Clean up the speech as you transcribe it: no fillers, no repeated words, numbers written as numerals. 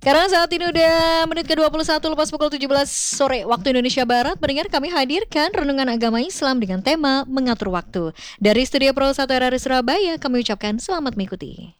Sekarang saat ini udah menit ke-21 lepas pukul 17 sore waktu Indonesia Barat. Pendengar, kami hadirkan renungan agama Islam dengan tema mengatur waktu. Dari Studio Pro 1 RRI Surabaya, kami ucapkan selamat mengikuti.